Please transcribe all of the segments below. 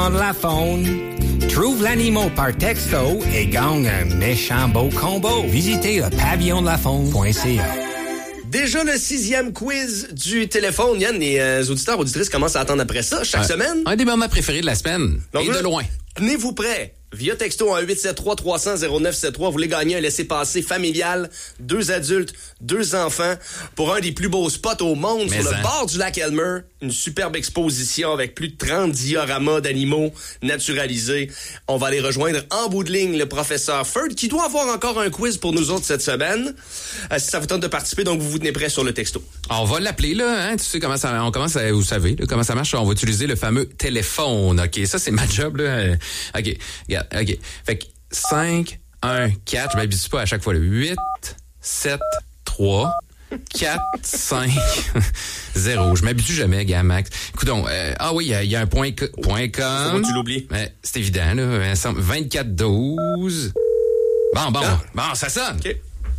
La faune. Trouve l'animal par texto et gagne un méchant beau combo. Visitez le pavillondelafaune.ca. Déjà le 6e quiz du téléphone. Yann, les auditeurs, auditrices commencent à attendre après ça chaque semaine. Un des moments préférés de la semaine. Donc, et de loin. Tenez-vous prêts. Via texto en 873-300-0973, vous voulez gagner un laissez-passer familial, 2 adultes, 2 enfants, pour un des plus beaux spots au monde sur le bord du lac Elmer. Une superbe exposition avec plus de 30 dioramas d'animaux naturalisés. On va aller rejoindre en bout de ligne le professeur Ferd, qui doit avoir encore un quiz pour nous autres cette semaine. Si ça vous tente de participer, donc vous vous tenez prêts sur le texto. On va l'appeler, là, hein. Tu sais comment ça, vous savez, là, comment ça marche. On va utiliser le fameux téléphone. OK, ça, c'est ma job, là. OK, regarde. OK. Fait que 5, 1, 4, je m'habitue pas à chaque fois. 8, 7, 3, 4, 5, 0. Je m'habitue jamais, gars, Max. Écoutons, oui, il y a un point com. Comment tu l'oublies? C'est évident, là. 24, 12. Bon, ça sonne. OK.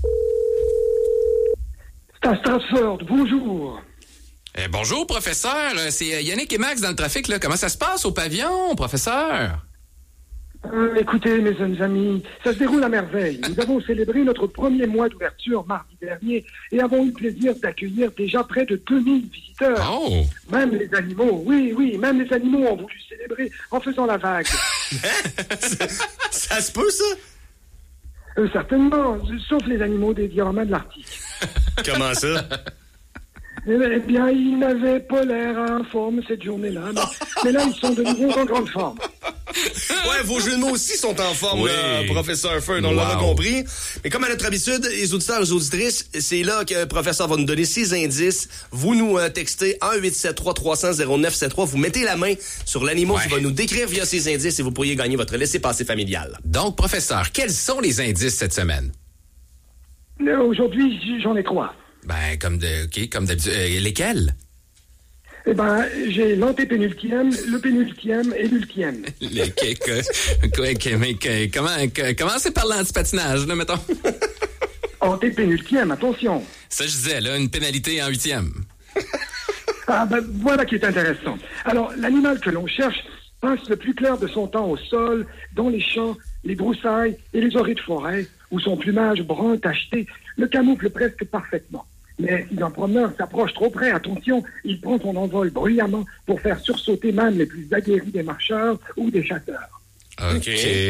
C'est à Stratford, bonjour. Bonjour, professeur. C'est Yannick et Max dans le trafic, là. Comment ça se passe au pavillon, professeur? Écoutez, mes jeunes amis, ça se déroule à merveille. Nous avons célébré notre premier mois d'ouverture mardi dernier et avons eu le plaisir d'accueillir déjà près de 2000 visiteurs. Oh! Même les animaux, oui, même les animaux ont voulu célébrer en faisant la vague. Ça se peut, ça? Certainement, sauf les animaux des dioramas de l'Arctique. Comment ça? Eh bien, ils n'avaient pas l'air en forme cette journée-là, mais là, ils sont de nouveau en grande forme. Ouais, vos jeux de mots aussi sont en forme, oui. Professeur Ferd, on l'a compris. Mais comme à notre habitude, les auditeurs et les auditrices, c'est là que le professeur va nous donner 6 indices. Vous nous textez 1-873-300-0973. Vous mettez la main sur l'animal qui va nous décrire via ces indices et vous pourriez gagner votre laissez-passer familial. Donc, professeur, quels sont les indices cette semaine? Aujourd'hui, j'en ai 3. Ben, comme d'habitude. Lesquels? Eh ben, j'ai l'antépénultième, le pénultième et l'ultième. Commencez par l'antipatinage, là, mettons. Antépénultième, attention. Ça, je disais, là, une pénalité en 8e. Ah, ben, voilà qui est intéressant. Alors, l'animal que l'on cherche passe le plus clair de son temps au sol, dans les champs, les broussailles et les orées de forêt, où son plumage brun tacheté le camoufle presque parfaitement. Mais si un promeneur s'approche trop près, attention, il prend son envol bruyamment pour faire sursauter même les plus aguerris des marcheurs ou des chasseurs. OK.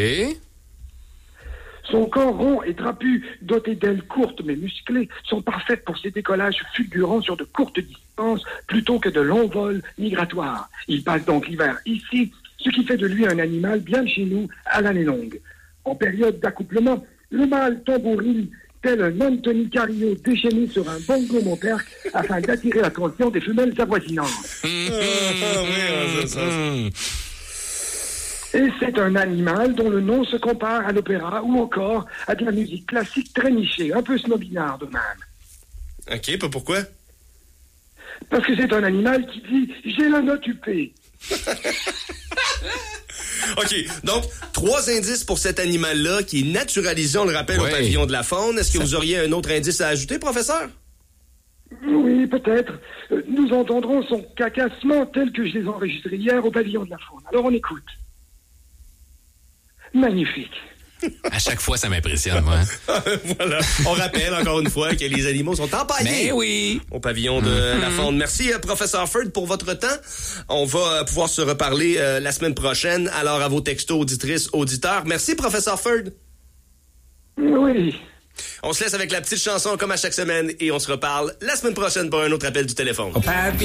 Son corps rond et trapu, doté d'ailes courtes mais musclées, sont parfaites pour ses décollages fulgurants sur de courtes distances plutôt que de longs vols migratoires. Il passe donc l'hiver ici, ce qui fait de lui un animal bien chez nous à l'année longue. En période d'accouplement, le mâle tambourine tel un Anthony Carillo déchaîné sur un bongo monterque afin d'attirer l'attention des femelles avoisinantes. Et c'est un animal dont le nom se compare à l'opéra ou encore à de la musique classique très nichée, un peu snobinarde même. OK, pas pourquoi? Parce que c'est un animal qui dit « j'ai la note UP ». OK, donc 3 indices pour cet animal-là qui est naturalisé, on le rappelle, au pavillon de la faune. Est-ce que vous auriez un autre indice à ajouter, professeur? Oui, peut-être. Nous entendrons son cacassement tel que je l'ai enregistré hier au pavillon de la faune. Alors on écoute. Magnifique. À chaque fois, ça m'impressionne, moi. Voilà. On rappelle encore une fois que les animaux sont empaillés au pavillon de la faune. Merci, professeur Ferd, pour votre temps. On va pouvoir se reparler la semaine prochaine. Alors, à vos textos, auditrices, auditeurs. Merci, professeur Ferd. Oui. On se laisse avec la petite chanson comme à chaque semaine et on se reparle la semaine prochaine pour un autre appel du téléphone.